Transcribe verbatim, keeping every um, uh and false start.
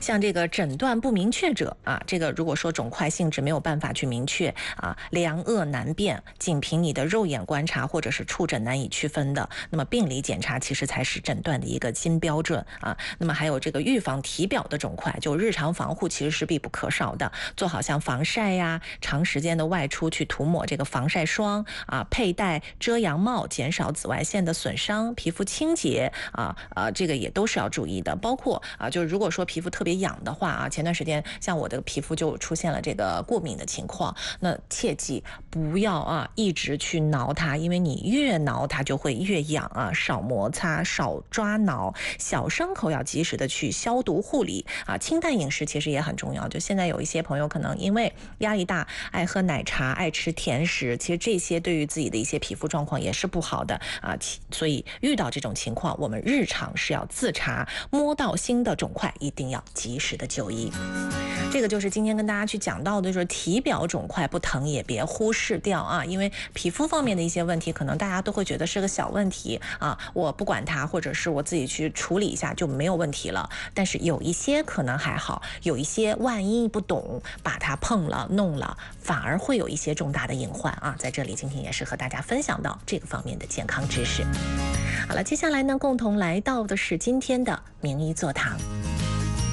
像这个诊断不明确者啊，这个如果说肿块性质没有办法去明确啊，良恶难辨，仅凭你的肉眼观察或者是触诊难以区分的，那么病理检查其实才是诊断的一个金标准啊。那么还有这个预防体表的肿块，就日常防护其实是必不可少的，做好像防晒呀，长时间的外出去涂抹这个防晒霜啊，佩戴遮阳帽，减少紫外线的损伤，皮肤清洁啊啊，这个也都是要注意的。包括啊，就是如果说皮肤特别痒的话啊，前段时间像我的皮肤就出现了这个过敏的情况，那切记不要啊一直去挠它，因为你越挠它就会越痒啊，少摩擦，少抓挠，小伤口要及时的去消毒护理啊。清淡饮食其实也很重要，就现在有一些朋友可能因为压力大，爱喝奶茶，爱吃甜食，其实这些对于自己的一些皮肤状况也是不好的啊。所以遇到这种情况，我们日常是要自查，摸到新的肿块一定要及时的就医。这个就是今天跟大家去讲到的，就是体表肿块不疼也别忽视掉啊，因为皮肤方面的一些问题，可能大家都会觉得是个小问题啊，我不管它，或者是我自己去处理一下就没有问题了。但是有一些可能还好，有一些万一不懂，把它碰了弄了，反而会有一些重大的隐患啊。在这里今天也是和大家分享到这个方面的健康知识。好了，接下来呢，共同来到的是今天的名医座堂。